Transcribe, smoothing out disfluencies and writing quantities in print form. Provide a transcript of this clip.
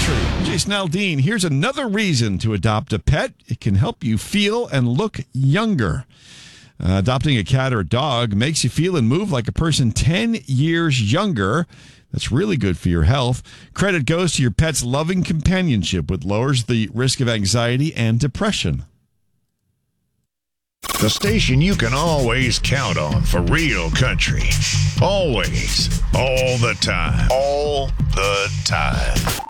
Country. Jason Aldean. Here's another reason to adopt a pet. It can help you feel and look younger. Adopting a cat or a dog makes you feel and move like a person 10 years younger. That's really good for your health. Credit goes to your pet's loving companionship, which lowers the risk of anxiety and depression. The station you can always count on for real country. Always. All the time. All the time.